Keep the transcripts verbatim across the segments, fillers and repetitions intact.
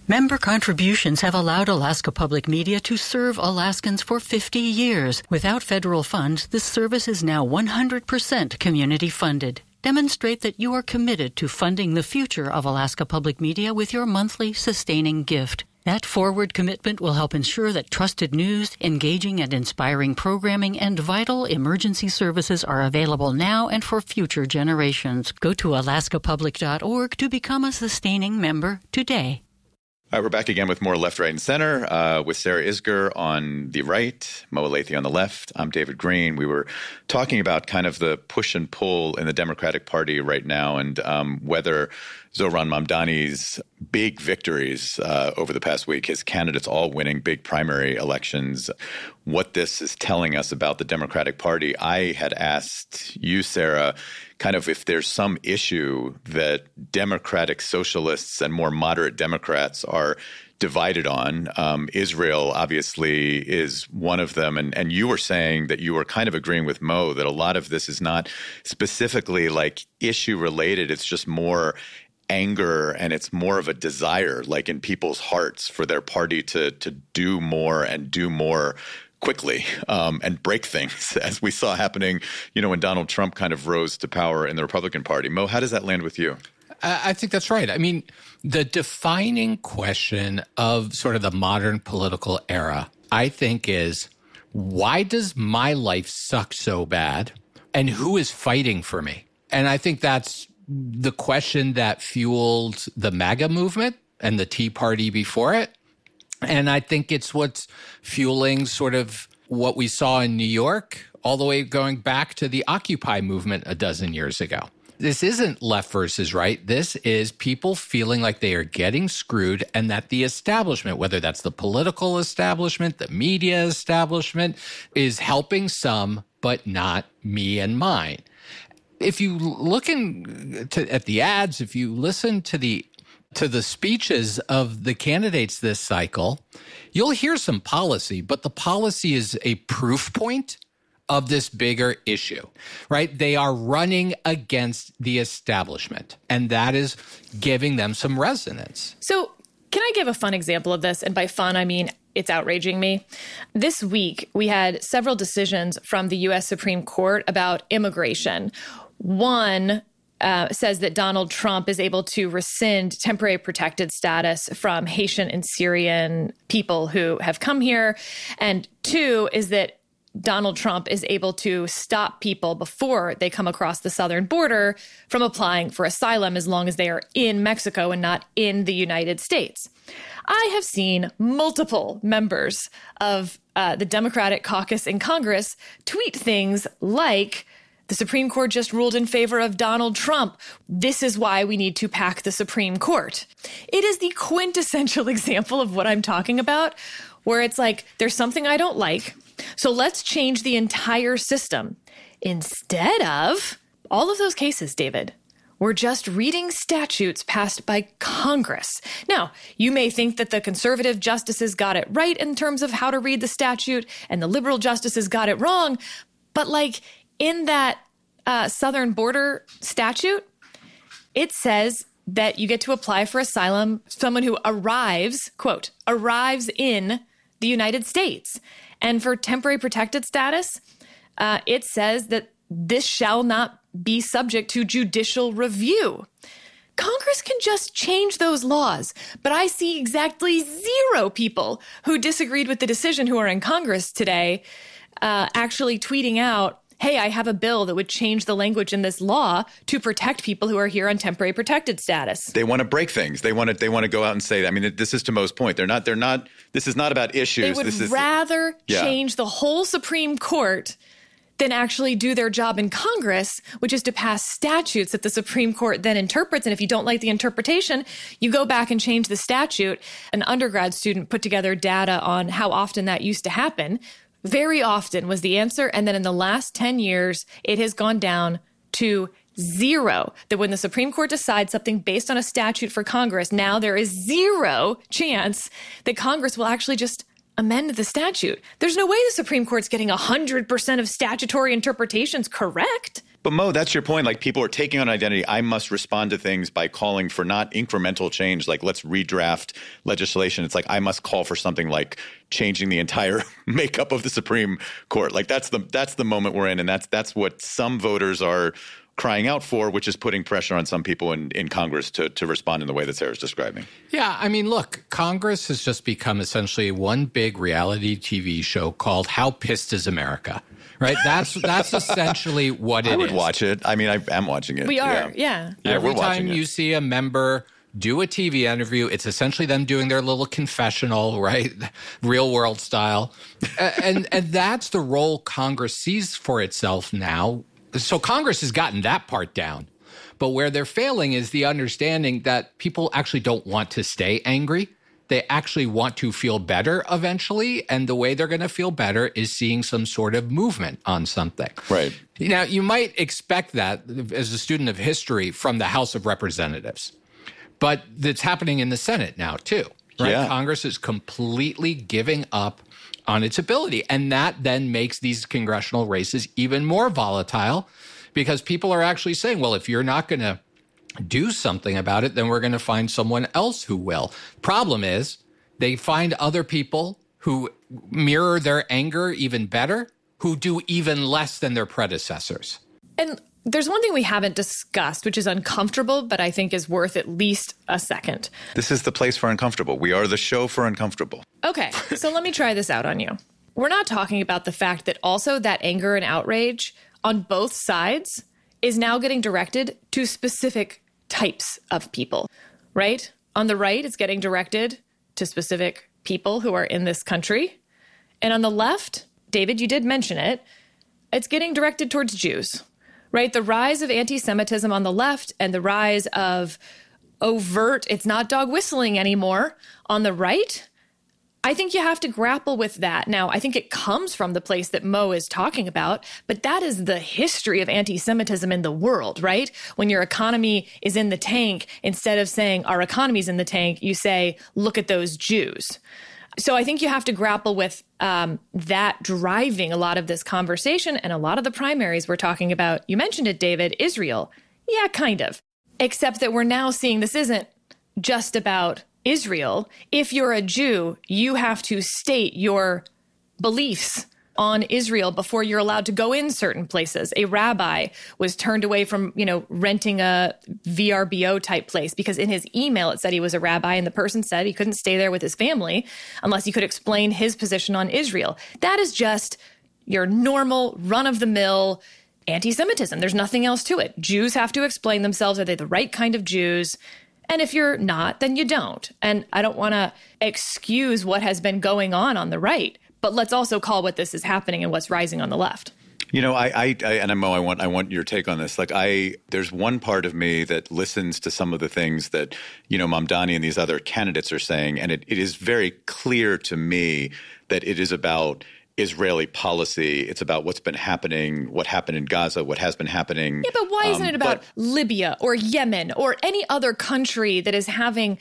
Member contributions have allowed Alaska Public Media to serve Alaskans for fifty years. Without federal funds, this service is now one hundred percent community funded. Demonstrate that you are committed to funding the future of Alaska Public Media with your monthly sustaining gift. That forward commitment will help ensure that trusted news, engaging and inspiring programming, and vital emergency services are available now and for future generations. Go to alaska public dot org to become a sustaining member today. All right, we're back again with more Left, Right, and Center uh, with Sarah Isgur on the right, Mo Elleithee on the left. I'm David Green. We were talking about kind of the push and pull in the Democratic Party right now and um, whether Zohran Mamdani's big victories uh, over the past week, his candidates all winning big primary elections, what this is telling us about the Democratic Party. I had asked you, Sarah, kind of if there's some issue that Democratic socialists and more moderate Democrats are divided on. Um, Israel obviously is one of them. And, and you were saying that you were kind of agreeing with Mo that a lot of this is not specifically like issue related. It's just more anger and it's more of a desire, like in people's hearts, for their party to to do more and do more quickly um, and break things, as we saw happening, you know, when Donald Trump kind of rose to power in the Republican Party. Mo, how does that land with you? I think that's right. I mean, the defining question of sort of the modern political era, I think, is why does my life suck so bad and who is fighting for me? And I think that's the question that fueled the MAGA movement and the Tea Party before it. And I think it's what's fueling sort of what we saw in New York all the way going back to the Occupy movement a dozen years ago. This isn't left versus right. This is people feeling like they are getting screwed and that the establishment, whether that's the political establishment, the media establishment, is helping some, but not me and mine. If you look in to, at the ads, if you listen to the to the speeches of the candidates this cycle, you'll hear some policy, but the policy is a proof point of this bigger issue, right? They are running against the establishment, and that is giving them some resonance. So can I give a fun example of this? And by fun, I mean it's outraging me. This week, we had several decisions from the U S Supreme Court about immigration. One uh, says that Donald Trump is able to rescind temporary protected status from Haitian and Syrian people who have come here. And two is that Donald Trump is able to stop people before they come across the southern border from applying for asylum as long as they are in Mexico and not in the United States. I have seen multiple members of uh, the Democratic caucus in Congress tweet things like, the Supreme Court just ruled in favor of Donald Trump. This is why we need to pack the Supreme Court. It is the quintessential example of what I'm talking about, where it's like, there's something I don't like, so let's change the entire system. Instead of all of those cases, David, we're just reading statutes passed by Congress. Now, you may think that the conservative justices got it right in terms of how to read the statute and the liberal justices got it wrong, but like, in that uh, southern border statute, it says that you get to apply for asylum, someone who arrives, quote, arrives in the United States. And for temporary protected status, uh, it says that this shall not be subject to judicial review. Congress can just change those laws, but I see exactly zero people who disagreed with the decision who are in Congress today uh, actually tweeting out, hey, I have a bill that would change the language in this law to protect people who are here on temporary protected status. They want to break things. They want to. They want to go out and say. I mean, this is to Mo's point. They're not. They're not. This is not about issues. They would this is, rather yeah. change the whole Supreme Court than actually do their job in Congress, which is to pass statutes that the Supreme Court then interprets. And if you don't like the interpretation, you go back and change the statute. An undergrad student put together data on how often that used to happen. Very often was the answer. And then in the last ten years, it has gone down to zero. That when the Supreme Court decides something based on a statute for Congress, now there is zero chance that Congress will actually just amend the statute. There's no way the Supreme Court's getting one hundred percent of statutory interpretations correct. But Mo, that's your point. Like, people are taking on identity. I must respond to things by calling for not incremental change, like let's redraft legislation. It's like I must call for something like changing the entire makeup of the Supreme Court. Like that's the that's the moment we're in, and that's that's what some voters are crying out for, which is putting pressure on some people in, in Congress to to respond in the way that Sarah's describing. Yeah, I mean, look, Congress has just become essentially one big reality T V show called How Pissed Is America? Right? That's that's essentially what it is. I would is. watch it. I mean, I am watching it. We are, yeah. Yeah, yeah Every we're watching time it. you see a member do a T V interview, it's essentially them doing their little confessional, right? Real world style. and and that's the role Congress sees for itself now. So Congress has gotten that part down. But where they're failing is the understanding that people actually don't want to stay angry. They actually want to feel better eventually. And the way they're going to feel better is seeing some sort of movement on something. Right. Now, you might expect that as a student of history from the House of Representatives. But it's happening in the Senate now, too. Right? Yeah. Congress is completely giving up on its ability. And that then makes these congressional races even more volatile because people are actually saying, well, if you're not going to do something about it, then we're going to find someone else who will. Problem is, they find other people who mirror their anger even better, who do even less than their predecessors. And there's one thing we haven't discussed, which is uncomfortable, but I think is worth at least a second. This is the place for uncomfortable. We are the show for uncomfortable. Okay, so let me try this out on you. We're not talking about the fact that also that anger and outrage on both sides is now getting directed to specific types of people, right? On the right, it's getting directed to specific people who are in this country. And on the left, David, you did mention it, it's getting directed towards Jews, right? The rise of anti-Semitism on the left and the rise of overt, it's not dog whistling anymore on the right. I think you have to grapple with that. Now, I think it comes from the place that Mo is talking about, but that is the history of anti-Semitism in the world, right? When your economy is in the tank, instead of saying our economy's in the tank, you say, look at those Jews. So I think you have to grapple with um, that driving a lot of this conversation and a lot of the primaries we're talking about. You mentioned it, David, Israel. Yeah, kind of. Except that we're now seeing this isn't just about Israel. If you're a Jew, you have to state your beliefs on Israel before you're allowed to go in certain places. A rabbi was turned away from, you know, renting a V R B O type place because in his email it said he was a rabbi and the person said he couldn't stay there with his family unless he could explain his position on Israel. That is just your normal run-of-the-mill anti-Semitism. There's nothing else to it. Jews have to explain themselves. Are they the right kind of Jews? And if you're not, then you don't. And I don't want to excuse what has been going on on the right, but let's also call what this is happening and what's rising on the left. You know, I, I, I and Mo, I want, I want your take on this. Like, I, there's one part of me that listens to some of the things that, you know, Mamdani and these other candidates are saying, and it, it is very clear to me that it is about Israeli policy. It's about what's been happening, what happened in Gaza, what has been happening. Yeah, but why isn't um, it about but, Libya or Yemen or any other country that is having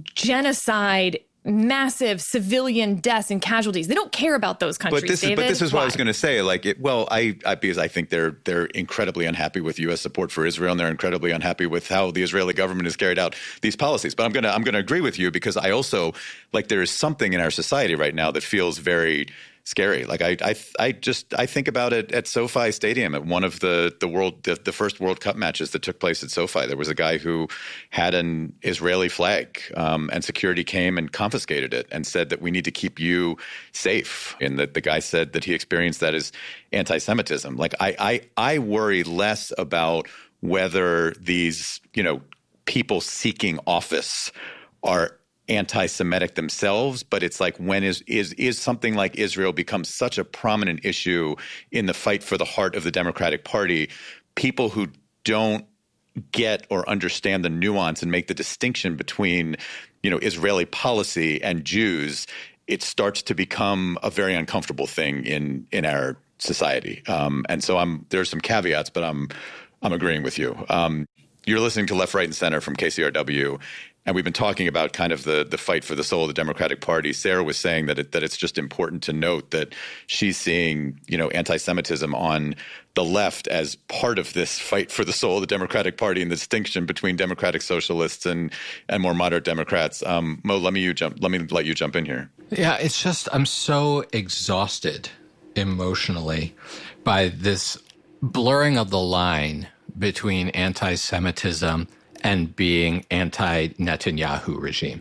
genocide, massive civilian deaths and casualties? They don't care about those countries, but this David. Is, but this is why? what I was going to say. Like, it, well, I, I because I think they're they're incredibly unhappy with U S support for Israel, and they're incredibly unhappy with how the Israeli government has carried out these policies. But I'm gonna I'm gonna agree with you because I also like there is something in our society right now that feels very scary. Like I, I, I just I think about it at SoFi Stadium at one of the the world the, the first World Cup matches that took place at SoFi. There was a guy who had an Israeli flag, um, and security came and confiscated it and said that we need to keep you safe. And that the guy said that he experienced that as anti-Semitism. Like I, I, I worry less about whether these you know people seeking office are anti-Semitic themselves, but it's like when is is is something like Israel becomes such a prominent issue in the fight for the heart of the Democratic Party, people who don't get or understand the nuance and make the distinction between, you know, Israeli policy and Jews, it starts to become a very uncomfortable thing in in our society. Um, and so I'm there's some caveats, but I'm I'm agreeing with you. Um, you're listening to Left, Right, and Center from K C R W. and we've been talking about kind of the the fight for the soul of the Democratic Party. Sarah was saying that it, that it's just important to note that she's seeing, you know, anti-Semitism on the left as part of this fight for the soul of the Democratic Party and the distinction between Democratic Socialists and and more moderate Democrats. Um, Mo, let me you jump. Let me let you jump in here. Yeah, it's just I'm so exhausted emotionally by this blurring of the line between anti-Semitism and being anti-Netanyahu regime.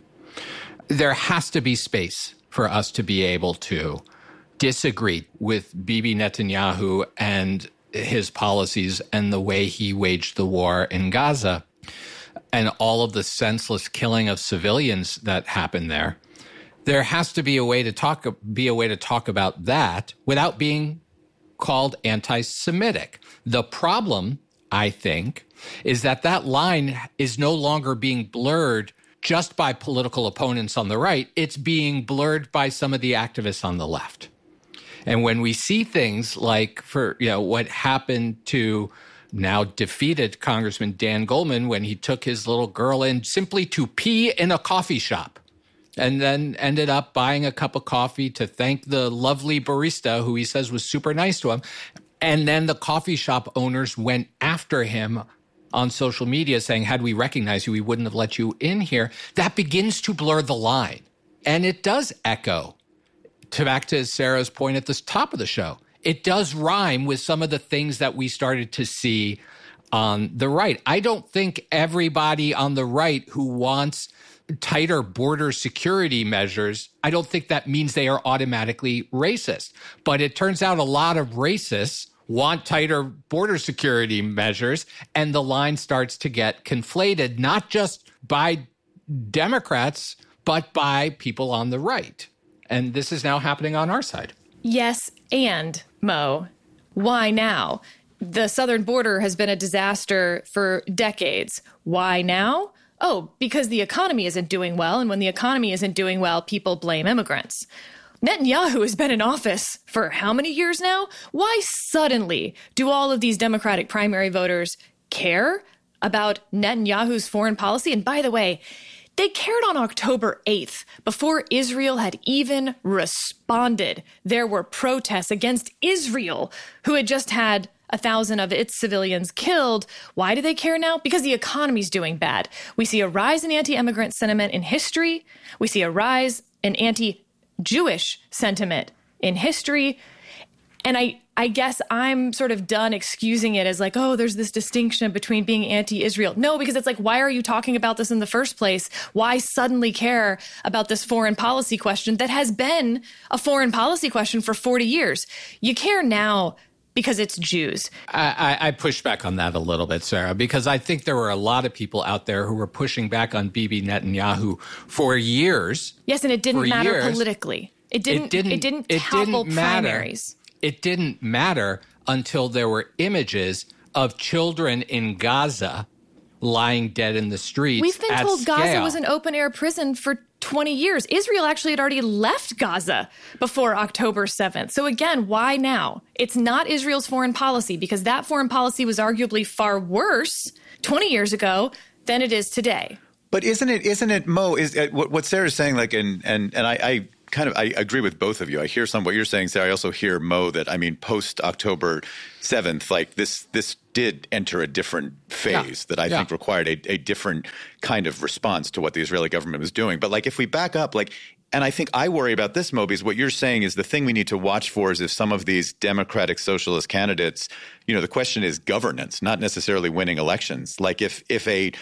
There has to be space for us to be able to disagree with Bibi Netanyahu and his policies and the way he waged the war in Gaza and all of the senseless killing of civilians that happened there. There has to be a way to talk be a way to talk about that without being called anti-Semitic. The problem, I think, is that that line is no longer being blurred just by political opponents on the right. It's being blurred by some of the activists on the left. And when we see things like, for you know, what happened to now defeated Congressman Dan Goldman when he took his little girl in simply to pee in a coffee shop and then ended up buying a cup of coffee to thank the lovely barista who he says was super nice to him. And then the coffee shop owners went after him on social media saying, had we recognized you, we wouldn't have let you in here. That begins to blur the line. And it does echo to back to Sarah's point at the top of the show. It does rhyme with some of the things that we started to see on the right. I don't think everybody on the right who wants tighter border security measures, I don't think that means they are automatically racist. But it turns out a lot of racists want tighter border security measures, and the line starts to get conflated, not just by Democrats, but by people on the right. And this is now happening on our side. Yes, and, Mo, why now? The southern border has been a disaster for decades. Why now? Oh, because the economy isn't doing well, and when the economy isn't doing well, people blame immigrants. Netanyahu has been in office for how many years now? Why suddenly do all of these Democratic primary voters care about Netanyahu's foreign policy? And by the way, they cared on October eighth, before Israel had even responded. There were protests against Israel, who had just had a thousand of its civilians killed. Why do they care now? Because the economy's doing bad. We see a rise in anti-immigrant sentiment in history. We see a rise in anti-Jewish sentiment in history. And I, I guess I'm sort of done excusing it as like, oh, there's this distinction between being anti-Israel. No, because it's like, why are you talking about this in the first place? Why suddenly care about this foreign policy question that has been a foreign policy question for forty years? You care now because it's Jews. I, I push back on that a little bit, Sarah, because I think there were a lot of people out there who were pushing back on Bibi Netanyahu for years. Yes, and it didn't matter years. politically. It didn't. It didn't. It didn't it topple didn't matter. primaries. It didn't matter until there were images of children in Gaza lying dead in the streets. We've been told scale. Gaza was an open-air prison for twenty years. Israel actually had already left Gaza before October seventh. So again, why now? It's not Israel's foreign policy, because that foreign policy was arguably far worse twenty years ago than it is today. But isn't it, isn't it, Mo, is uh, what, what Sarah's saying, like, and, and, and I, I kind of, I agree with both of you. I hear some of what you're saying, Sarah. I also hear, Mo, that, I mean, post October seventh, like this, this did enter a different phase yeah. that I yeah. think required a, a different kind of response to what the Israeli government was doing. But like, if we back up, like, and I think I worry about this, Mo, because what you're saying is the thing we need to watch for is if some of these Democratic Socialist candidates, you know, the question is governance, not necessarily winning elections. Like if, if a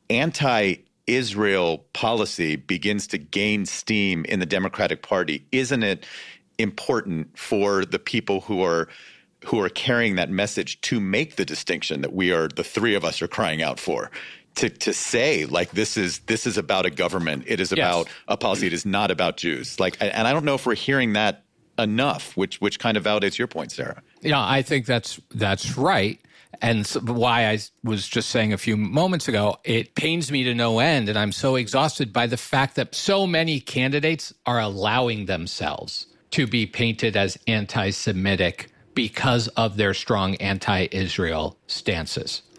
anti Israel policy begins to gain steam in the Democratic Party, isn't it important for the people who are who are carrying that message to make the distinction that we are, the three of us are crying out for, to to say, like, this is this is about a government, it is about yes. a policy, it is not about Jews. Like, and I don't know if we're hearing that enough, which which kind of validates your point, Sarah. Yeah, I think that's that's right. And so why I was just saying a few moments ago, it pains me to no end, and I'm so exhausted by the fact that so many candidates are allowing themselves to be painted as anti-Semitic because of their strong anti-Israel stances.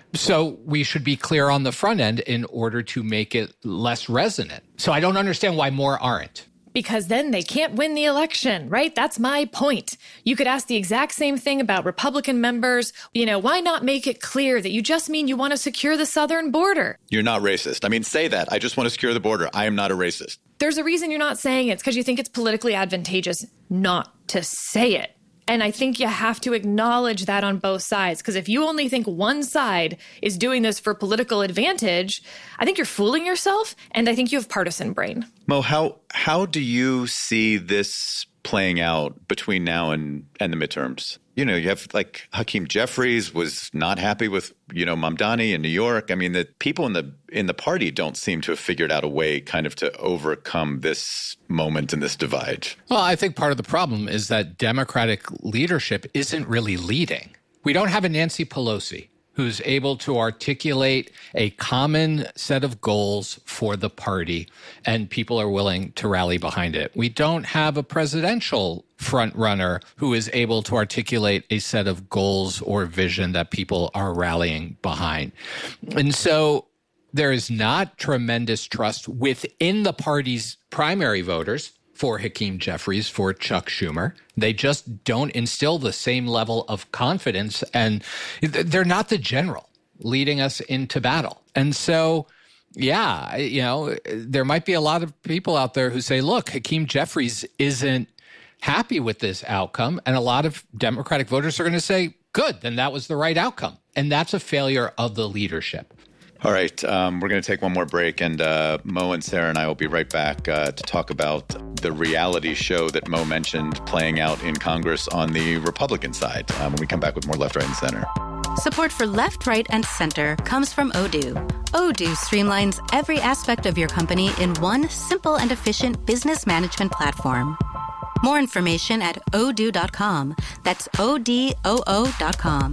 So we should be clear on the front end in order to make it less resonant. So I don't understand why more aren't. Because then they can't win the election, right? That's my point. You could ask the exact same thing about Republican members. You know, why not make it clear that you just mean you want to secure the southern border? You're not racist. I mean, say that. I just want to secure the border. I am not a racist. There's a reason you're not saying it. It's because you think it's politically advantageous not to say it. And I think you have to acknowledge that on both sides, because if you only think one side is doing this for political advantage, I think you're fooling yourself, and I think you have partisan brain. Mo, how how do you see this playing out between now and, and the midterms? You know, you have like Hakeem Jeffries was not happy with, you know, Mamdani in New York. I mean, the people in the in the party don't seem to have figured out a way kind of to overcome this moment and this divide. Well, I think part of the problem is that Democratic leadership isn't really leading. We don't have a Nancy Pelosi who's able to articulate a common set of goals for the party, and people are willing to rally behind it. We don't have a presidential frontrunner who is able to articulate a set of goals or vision that people are rallying behind. And so there is not tremendous trust within the party's primary voters for Hakeem Jeffries, for Chuck Schumer. They just don't instill the same level of confidence, and they're not the general leading us into battle. And so, yeah, you know, there might be a lot of people out there who say, look, Hakeem Jeffries isn't happy with this outcome. And a lot of Democratic voters are going to say, good, then that was the right outcome. And that's a failure of the leadership. All right, um, we're going to take one more break, and uh, Mo and Sarah and I will be right back uh, to talk about the reality show that Mo mentioned playing out in Congress on the Republican side um, when we come back with more Left, Right, and Center. Support for Left, Right, and Center comes from Odoo. Odoo streamlines every aspect of your company in one simple and efficient business management platform. More information at odoo dot com. That's O D O O dot com.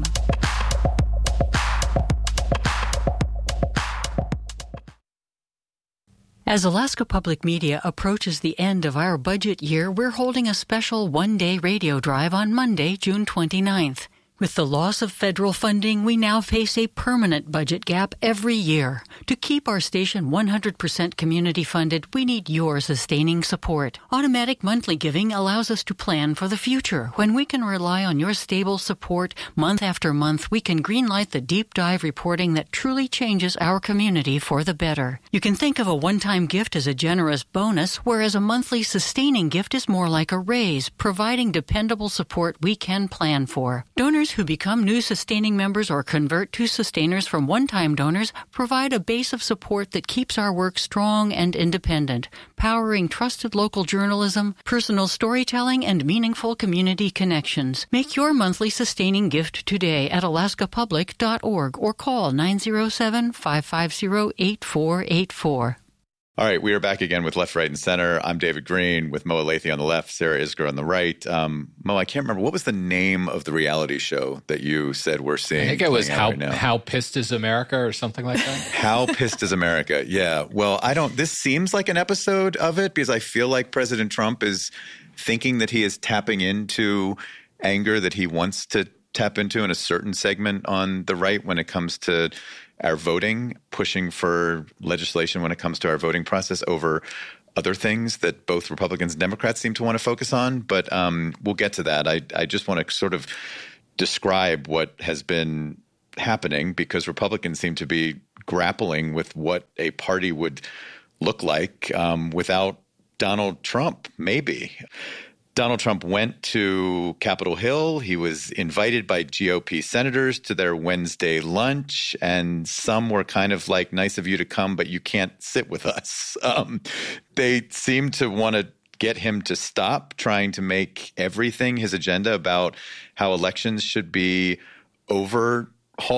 As Alaska Public Media approaches the end of our budget year, we're holding a special one-day radio drive on Monday, June twenty-ninth. With the loss of federal funding, we now face a permanent budget gap every year. To keep our station one hundred percent community funded, we need your sustaining support. Automatic monthly giving allows us to plan for the future. When we can rely on your stable support month after month, we can greenlight the deep dive reporting that truly changes our community for the better. You can think of a one-time gift as a generous bonus, whereas a monthly sustaining gift is more like a raise, providing dependable support we can plan for. Donors who become new sustaining members or convert to sustainers from one-time donors provide a base of support that keeps our work strong and independent, powering trusted local journalism, personal storytelling, and meaningful community connections. Make your monthly sustaining gift today at alaska public dot org or call nine oh seven, five five zero, eight four eight four. All right, we are back again with Left, Right, and Center. I'm David Green with Mo Elathi on the left, Sarah Isgur on the right. Um, Mo, I can't remember. What was the name of the reality show that you said we're seeing? I think it was How, right now? How Pissed Is America or something like that. How Pissed Is America? Yeah. Well, I don't – this seems like an episode of it because I feel like President Trump is thinking that he is tapping into anger that he wants to tap into in a certain segment on the right when it comes to – our voting, pushing for legislation when it comes to our voting process over other things that both Republicans and Democrats seem to want to focus on. But um, we'll get to that. I, I just want to sort of describe what has been happening because Republicans seem to be grappling with what a party would look like um, without Donald Trump, maybe. Donald Trump went to Capitol Hill. He was invited by G O P senators to their Wednesday lunch, and some were kind of like, nice of you to come, but you can't sit with us. Um, they seem to want to get him to stop trying to make everything his agenda about how elections should be overhauled.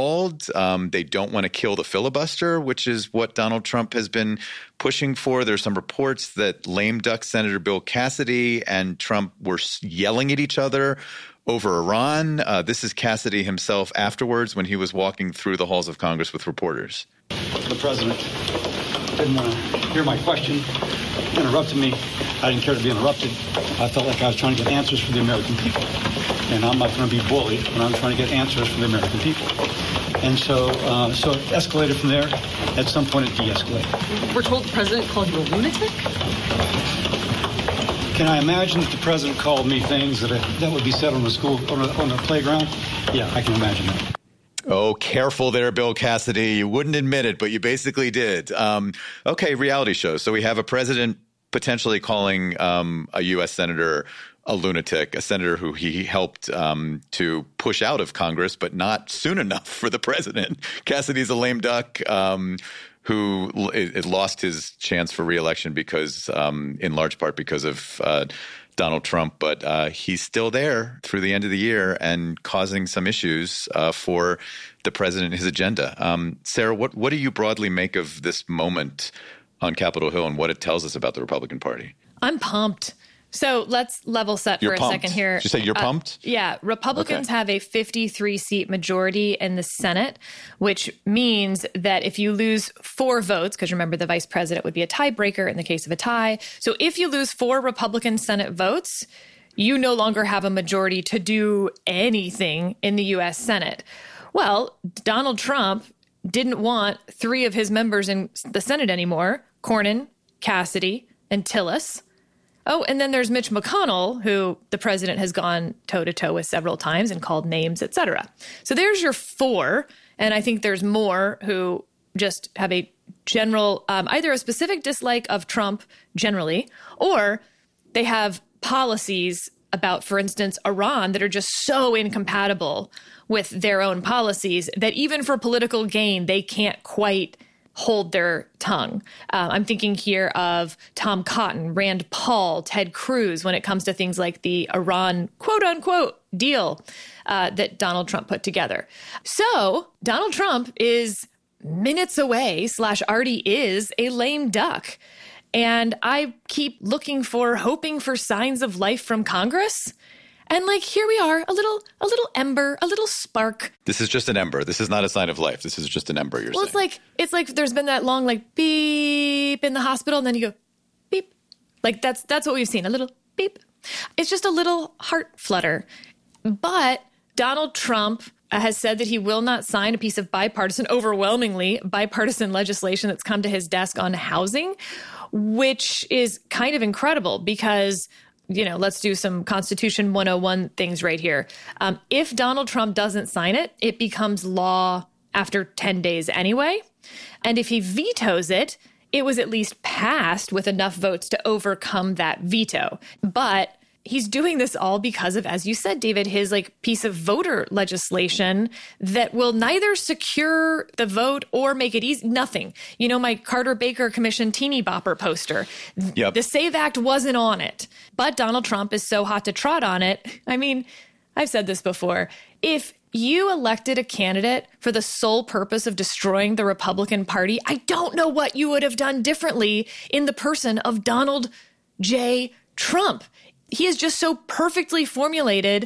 Um, they don't want to kill the filibuster, which is what Donald Trump has been pushing for. There's some reports that lame duck Senator Bill Cassidy and Trump were yelling at each other over Iran. Uh, this is Cassidy himself afterwards when he was walking through the halls of Congress with reporters. The president didn't want to hear my question, interrupted me. I didn't care to be interrupted. I felt like I was trying to get answers for the American people. And I'm not going to be bullied when I'm trying to get answers for the American people. And so uh, so it escalated from there. At some point, it de-escalated. We're told the president called you a lunatic? Can I imagine that the president called me things that, I, that would be said on the school, on a, on a playground? Yeah, I can imagine that. Oh, careful there, Bill Cassidy. You wouldn't admit it, but you basically did. Um, okay, reality show. So we have a president potentially calling um, a U S senator a lunatic, a senator who he helped um, to push out of Congress, but not soon enough for the president. Cassidy's a lame duck um, who l- it lost his chance for re-election because, um, in large part, because of uh, Donald Trump. But uh, he's still there through the end of the year and causing some issues uh, for the president and his agenda. Um, Sarah, what what do you broadly make of this moment on Capitol Hill and what it tells us about the Republican Party? I'm pumped. So let's level set You're for pumped. a second here. Did you say you're Uh, pumped? Yeah. Republicans Okay. have a fifty-three seat majority in the Senate, which means that if you lose four votes, because remember the vice president would be a tiebreaker in the case of a tie. So if you lose four Republican Senate votes, you no longer have a majority to do anything in the U S Senate. Well, Donald Trump didn't want three of his members in the Senate anymore, Cornyn, Cassidy, and Tillis. Oh, and then there's Mitch McConnell, who the president has gone toe-to-toe with several times and called names, et cetera. So there's your four. And I think there's more who just have a general, um, either a specific dislike of Trump generally, or they have policies about, for instance, Iran that are just so incompatible with their own policies that even for political gain, they can't quite hold their tongue. Uh, I'm thinking here of Tom Cotton, Rand Paul, Ted Cruz, when it comes to things like the Iran quote unquote deal uh, that Donald Trump put together. So Donald Trump is minutes away, slash already is, a lame duck. And I keep looking for, hoping for signs of life from Congress. And like, here we are, a little, a little ember, a little spark. This is just an ember. This is not a sign of life. This is just an ember, you're Well, saying. it's like, it's like there's been that long, like, beep in the hospital, and then you go, beep. Like, that's, that's what we've seen, a little beep. It's just a little heart flutter. But Donald Trump has said that he will not sign a piece of bipartisan, overwhelmingly bipartisan legislation that's come to his desk on housing, which is kind of incredible because, you know, let's do some Constitution one oh one things right here. Um, if Donald Trump doesn't sign it, it becomes law after ten days anyway. And if he vetoes it, it was at least passed with enough votes to overcome that veto. But he's doing this all because of, as you said, David, his like piece of voter legislation that will neither secure the vote or make it easy. Nothing. You know, my Carter Baker Commission teeny bopper poster. Yep. The SAVE Act wasn't on it, but Donald Trump is so hot to trot on it. I mean, I've said this before. If you elected a candidate for the sole purpose of destroying the Republican Party, I don't know what you would have done differently in the person of Donald J. Trump. He is just so perfectly formulated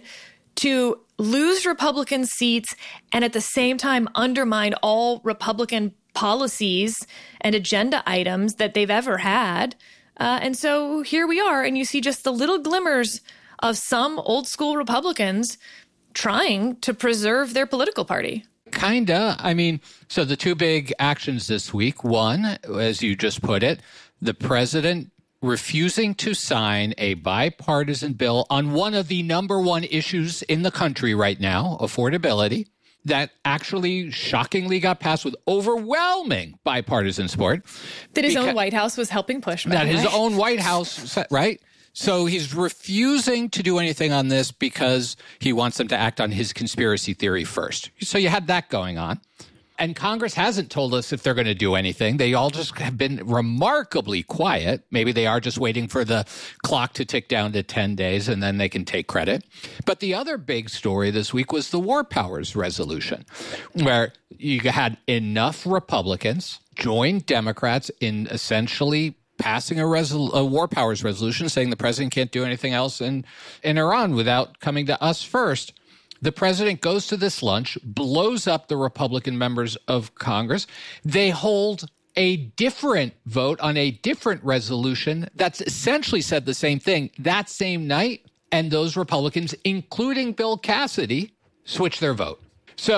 to lose Republican seats and at the same time undermine all Republican policies and agenda items that they've ever had. Uh, and so here we are, and you see just the little glimmers of some old school Republicans trying to preserve their political party. Kinda. I mean, so the two big actions this week, one, as you just put it, the president refusing to sign a bipartisan bill on one of the number one issues in the country right now, affordability, that actually shockingly got passed with overwhelming bipartisan support. That his Because- own White House was helping push. by That the his way. own White House, right? So he's refusing to do anything on this because he wants them to act on his conspiracy theory first. So you had that going on. And Congress hasn't told us if they're going to do anything. They all just have been remarkably quiet. Maybe they are just waiting for the clock to tick down to ten days and then they can take credit. But the other big story this week was the War Powers resolution, where you had enough Republicans join Democrats in essentially passing a, resol- a War Powers resolution saying the president can't do anything else in, in Iran without coming to us first. The president goes to this lunch, blows up the Republican members of Congress. They hold a different vote on a different resolution that's essentially said the same thing that same night. And those Republicans, including Bill Cassidy, switch their vote. So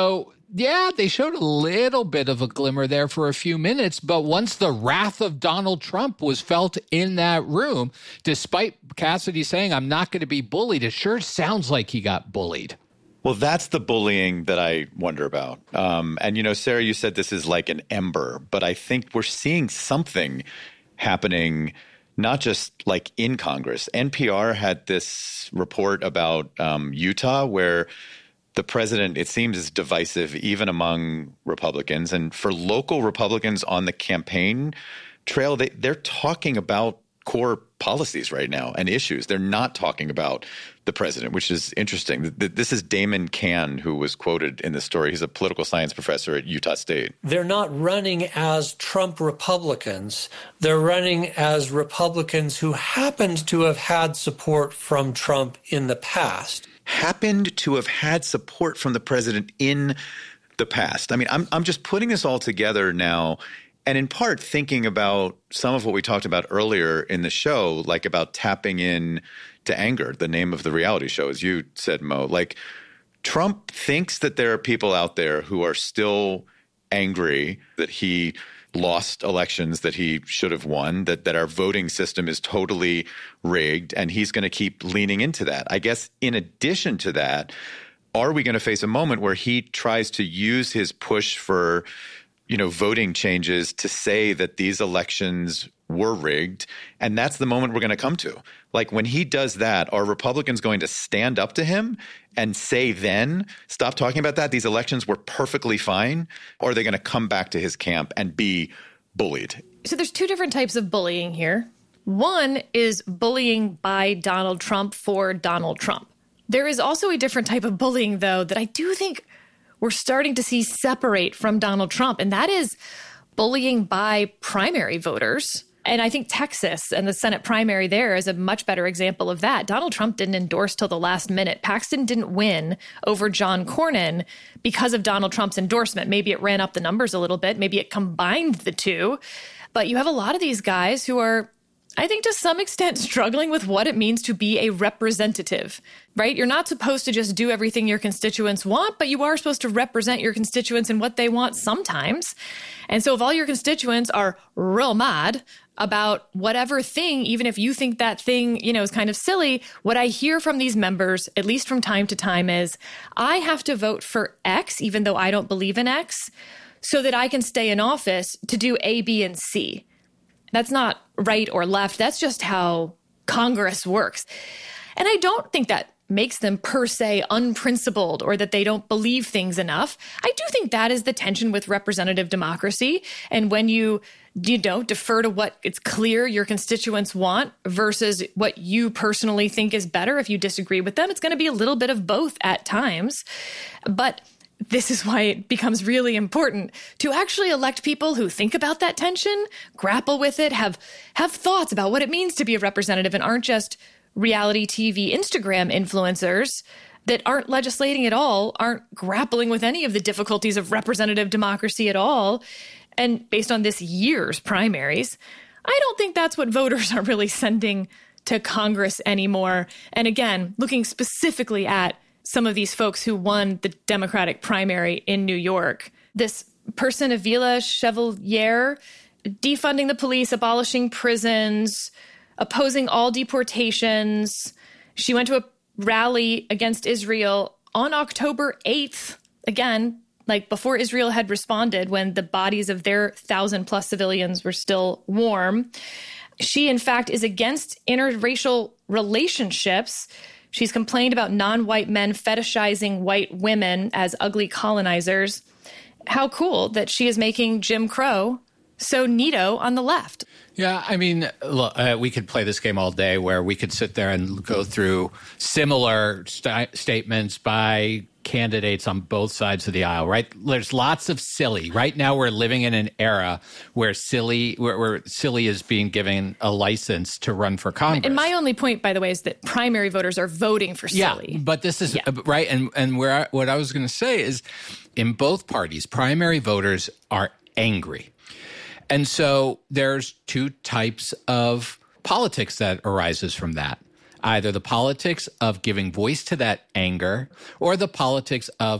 yeah, they showed a little bit of a glimmer there for a few minutes. But once the wrath of Donald Trump was felt in that room, despite Cassidy saying, I'm not going to be bullied, it sure sounds like he got bullied. Well, that's the bullying that I wonder about. Um, and, you know, Sarah, you said this is like an ember, but I think we're seeing something happening, not just like in Congress. N P R had this report about um, Utah where the president, it seems, is divisive even among Republicans. And for local Republicans on the campaign trail, they, they're talking about core policies right now and issues. They're not talking about the president, which is interesting. This is Damon Cann, who was quoted in the story. He's a political science professor at Utah State. They're not running as Trump Republicans. They're running as Republicans who happened to have had support from Trump in the past. Happened to have had support from the president in the past. I mean, I'm I'm just putting this all together now, and in part thinking about some of what we talked about earlier in the show, like about tapping in to anger, the name of the reality show, as you said, Mo. Like, Trump thinks that there are people out there who are still angry that he lost elections that he should have won, that, that our voting system is totally rigged, and he's going to keep leaning into that. I guess in addition to that, are we going to face a moment where he tries to use his push for, you know, voting changes to say that these elections were rigged? And that's the moment we're going to come to. Like, when he does that, are Republicans going to stand up to him and say then, stop talking about that, these elections were perfectly fine? Or are they going to come back to his camp and be bullied? So there's two different types of bullying here. One is bullying by Donald Trump for Donald Trump. There is also a different type of bullying, though, that I do think we're starting to see separate from Donald Trump, and that is bullying by primary voters. And I think Texas and the Senate primary there is a much better example of that. Donald Trump didn't endorse till the last minute. Paxton didn't win over John Cornyn because of Donald Trump's endorsement. Maybe it ran up the numbers a little bit. Maybe it combined the two. But you have a lot of these guys who are, I think, to some extent struggling with what it means to be a representative, right? You're not supposed to just do everything your constituents want, but you are supposed to represent your constituents in what they want sometimes. And so if all your constituents are real mad about whatever thing, even if you think that thing, you know, is kind of silly, what I hear from these members, at least from time to time, is I have to vote for X, even though I don't believe in X, so that I can stay in office to do A, B, and C. That's not right or left. That's just how Congress works. And I don't think that makes them per se unprincipled or that they don't believe things enough. I do think that is the tension with representative democracy. And when you, you know, defer to what it's clear your constituents want versus what you personally think is better, if you disagree with them, it's going to be a little bit of both at times. But this is why it becomes really important to actually elect people who think about that tension, grapple with it, have have thoughts about what it means to be a representative, and aren't just reality T V Instagram influencers that aren't legislating at all, aren't grappling with any of the difficulties of representative democracy at all. And based on this year's primaries, I don't think that's what voters are really sending to Congress anymore. And again, looking specifically at some of these folks who won the Democratic primary in New York. This person, Avila Chevalier, defunding the police, abolishing prisons, opposing all deportations. She went to a rally against Israel on October eighth, again, like before Israel had responded, when the bodies of their thousand plus civilians were still warm. She, in fact, is against interracial relationships. She's complained about non-white men fetishizing white women as ugly colonizers. How cool that she is making Jim Crow so neato on the left. Yeah, I mean, look, uh, we could play this game all day where we could sit there and go through similar st- statements by candidates on both sides of the aisle, right? There's lots of silly. Right now we're living in an era where silly where, where silly is being given a license to run for Congress. And my only point, by the way, is that primary voters are voting for silly. Yeah, but this is yeah. uh, right. And, and where I, what I was going to say is in both parties, primary voters are angry. And so there's two types of politics that arises from that. Either the politics of giving voice to that anger or the politics of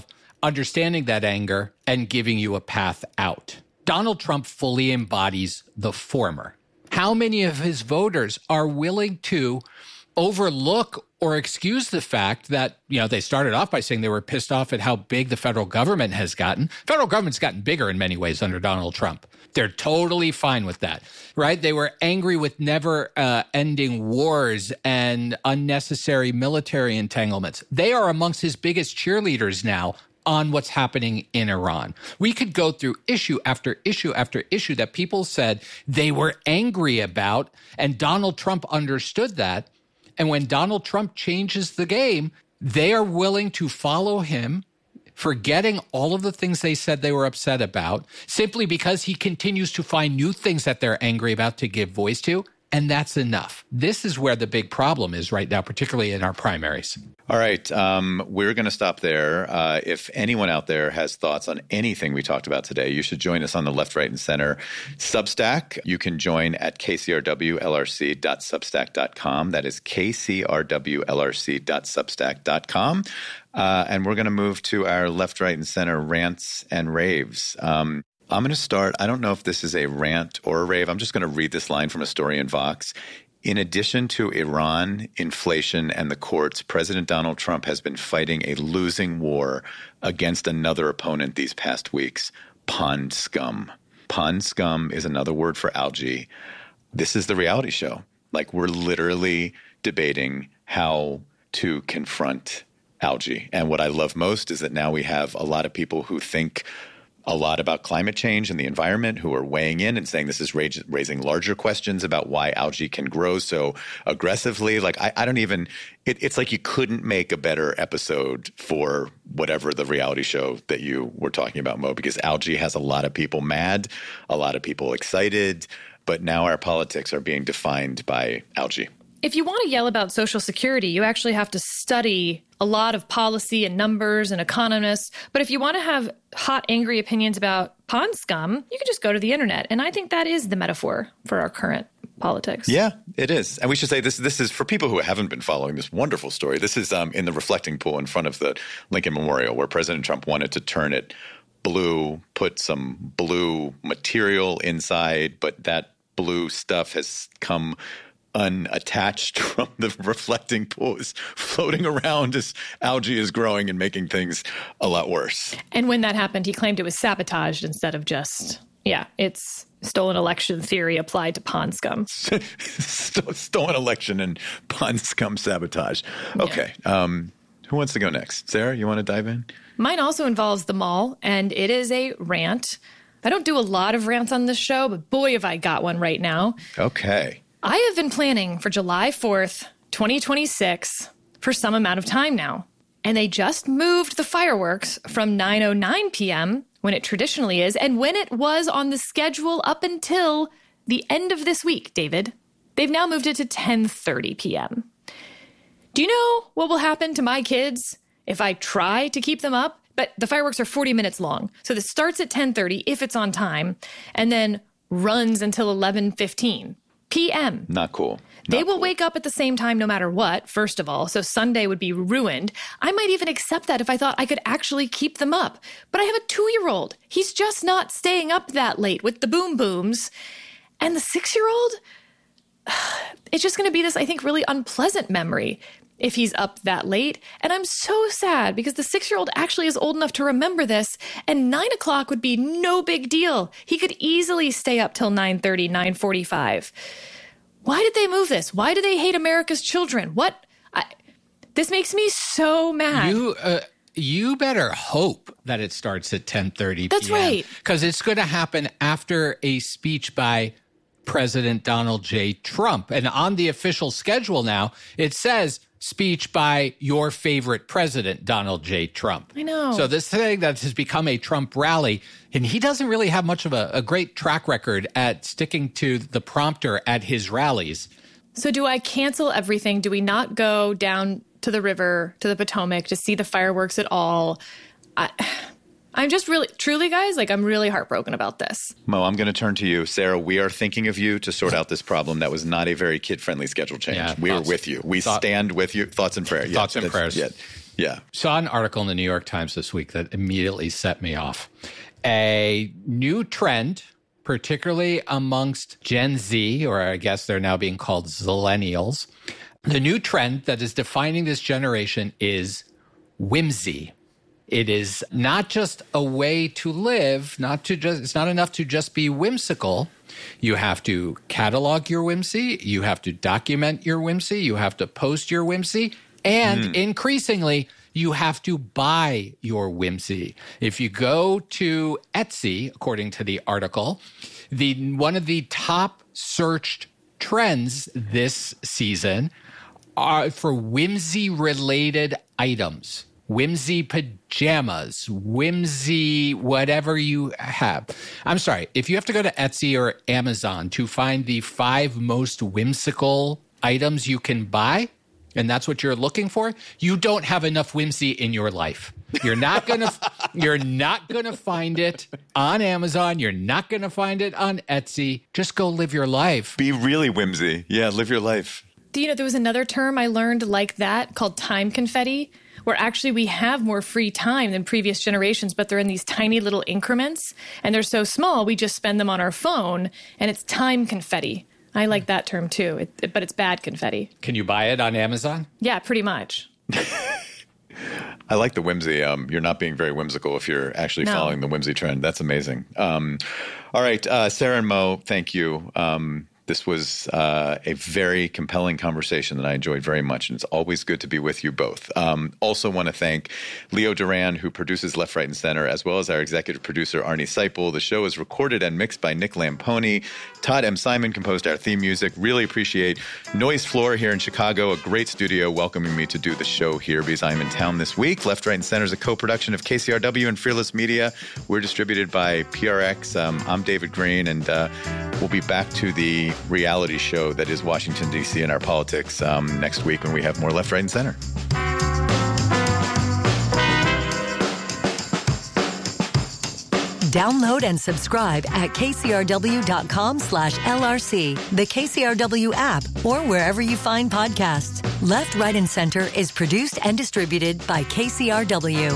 understanding that anger and giving you a path out. Donald Trump fully embodies the former. How many of his voters are willing to overlook or excuse the fact that, you know, they started off by saying they were pissed off at how big the federal government has gotten. Federal government's gotten bigger in many ways under Donald Trump. They're totally fine with that, right? They were angry with never uh, ending wars and unnecessary military entanglements. They are amongst his biggest cheerleaders now on what's happening in Iran. We could go through issue after issue after issue that people said they were angry about, and Donald Trump understood that. And when Donald Trump changes the game, they are willing to follow him, forgetting all of the things they said they were upset about, simply because he continues to find new things that they're angry about to give voice to. And that's enough. This is where the big problem is right now, particularly in our primaries. All right. Um, we're going to stop there. Uh, if anyone out there has thoughts on anything we talked about today, you should join us on the Left, Right, and Center Substack. You can join at k c r w l r c dot substack dot com. That is k c r w l r c dot substack dot com. Uh, and we're going to move to our Left, Right, and Center rants and raves. Um, I'm going to start. I don't know if this is a rant or a rave. I'm just going to read this line from a story in Vox. In addition to Iran, inflation, and the courts, President Donald Trump has been fighting a losing war against another opponent these past weeks, pond scum. Pond scum is another word for algae. This is the reality show. Like, we're literally debating how to confront algae. And what I love most is that now we have a lot of people who think a lot about climate change and the environment, who are weighing in and saying this is raising larger questions about why algae can grow so aggressively. Like, I, I don't even it, – it's like you couldn't make a better episode for whatever the reality show that you were talking about, Mo, because algae has a lot of people mad, a lot of people excited, but now our politics are being defined by algae. If you want to yell about Social Security, you actually have to study a lot of policy and numbers and economists. But if you want to have hot, angry opinions about pond scum, you can just go to the internet. And I think that is the metaphor for our current politics. Yeah, it is. And we should say this This is for people who haven't been following this wonderful story. This is um, in the reflecting pool in front of the Lincoln Memorial, where President Trump wanted to turn it blue, put some blue material inside, but that blue stuff has come unattached from the reflecting pool, is floating around as algae is growing and making things a lot worse. And when that happened, he claimed it was sabotaged instead of just, yeah, it's stolen election theory applied to pond scum. Stolen election and pond scum sabotage. Okay. Yeah. Um, who wants to go next? Sarah, you want to dive in? Mine also involves the mall, and it is a rant. I don't do a lot of rants on this show, but boy, have I got one right now. Okay. I have been planning for July fourth, twenty twenty-six for some amount of time now. And they just moved the fireworks from nine oh nine p.m., when it traditionally is, and when it was on the schedule up until the end of this week, David. They've now moved it to ten thirty p.m. Do you know what will happen to my kids if I try to keep them up? But the fireworks are forty minutes long. So this starts at ten thirty if it's on time, and then runs until eleven fifteen p.m. Not cool. Not they will cool. wake up at the same time no matter what, first of all, so Sunday would be ruined. I might even accept that if I thought I could actually keep them up. But I have a two-year-old. He's just not staying up that late with the boom booms. And the six-year-old, it's just going to be this, I think, really unpleasant memory if he's up that late. And I'm so sad because the six-year-old actually is old enough to remember this, and nine o'clock would be no big deal. He could easily stay up till nine thirty, nine forty-five. Why did they move this? Why do they hate America's children? What? I, this makes me so mad. You, uh, you better hope that it starts at ten thirty p.m. That's right. Because it's going to happen after a speech by President Donald J. Trump. And on the official schedule now, it says speech by your favorite president, Donald J. Trump. I know. So this thing that has become a Trump rally, and he doesn't really have much of a, a great track record at sticking to the prompter at his rallies. So do I cancel everything? Do we not go down to the river, to the Potomac, to see the fireworks at all? I... I'm just really, truly, guys, like, I'm really heartbroken about this. Mo, I'm going to turn to you. Sarah, we are thinking of you to sort out this problem. That was not a very kid-friendly schedule change. Yeah, we thoughts, are with you. We thought, stand with you. Thoughts and prayers. Thoughts yeah, and prayers. Yeah. Yeah. Saw an article in the New York Times this week that immediately set me off. A new trend, particularly amongst Gen Z, or I guess they're now being called Zillennials. The new trend that is defining this generation is whimsy. It is not just a way to live, not to just, it's not enough to just be whimsical. You have to catalog your whimsy. You have to document your whimsy. You have to post your whimsy. And mm. increasingly, you have to buy your whimsy. If you go to Etsy, according to the article, the one of the top searched trends this season are for whimsy-related items. Whimsy pajamas, whimsy whatever you have. I'm sorry, if you have to go to Etsy or Amazon to find the five most whimsical items you can buy, and that's what you're looking for, you don't have enough whimsy in your life. You're not gonna you're not gonna find it on Amazon. You're not gonna find it on Etsy. Just go live your life. Be really whimsy. Yeah, live your life. Do you know there was another term I learned like that called time confetti, where actually we have more free time than previous generations, but they're in these tiny little increments, and they're so small we just spend them on our phone, and it's time confetti. I like that term too, it, it, but it's bad confetti. Can you buy it on Amazon? Yeah, pretty much. I like the whimsy. Um, you're not being very whimsical if you're actually no. following the whimsy trend. That's amazing. Um, all right, uh, Sarah and Mo, thank you. Um, This was uh, a very compelling conversation that I enjoyed very much, and it's always good to be with you both. Um, also want to thank Leo Duran, who produces Left, Right, and Center, as well as our executive producer, Arnie Seipel. The show is recorded and mixed by Nick Lamponi. Todd M. Simon composed our theme music. Really appreciate Noise Floor here in Chicago, a great studio welcoming me to do the show here because I'm in town this week. Left, Right, and Center is a co-production of K C R W and Fearless Media. We're distributed by P R X. Um, I'm David Green, and uh, we'll be back to the reality show that is Washington, D C and our politics um, next week when we have more Left, Right, and Center. Download and subscribe at kcrw.com slash LRC, the K C R W app, or wherever you find podcasts. Left, Right, and Center is produced and distributed by K C R W.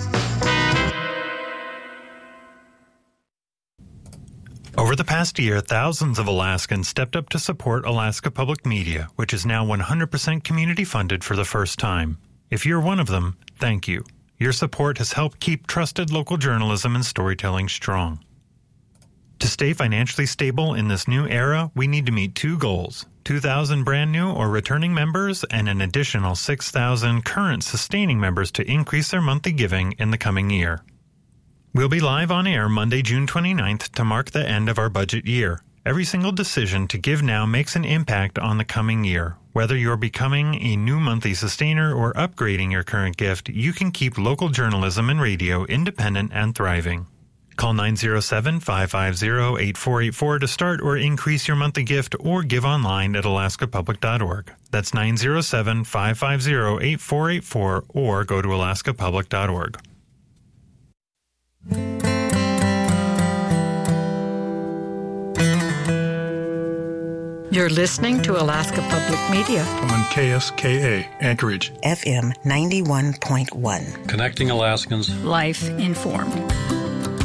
Over the past year, thousands of Alaskans stepped up to support Alaska Public Media, which is now one hundred percent community funded for the first time. If you're one of them, thank you. Your support has helped keep trusted local journalism and storytelling strong. To stay financially stable in this new era, we need to meet two goals: two thousand brand new or returning members and an additional six thousand current sustaining members to increase their monthly giving in the coming year. We'll be live on air Monday, June twenty-ninth to mark the end of our budget year. Every single decision to give now makes an impact on the coming year. Whether you're becoming a new monthly sustainer or upgrading your current gift, you can keep local journalism and radio independent and thriving. Call nine oh seven, five five oh, eight four eight four to start or increase your monthly gift, or give online at alaska public dot org. That's nine oh seven, five five oh, eight four eight four or go to alaska public dot org. You're listening to Alaska Public Media on K S K A, Anchorage, F M ninety-one point one. Connecting Alaskans. Life informed.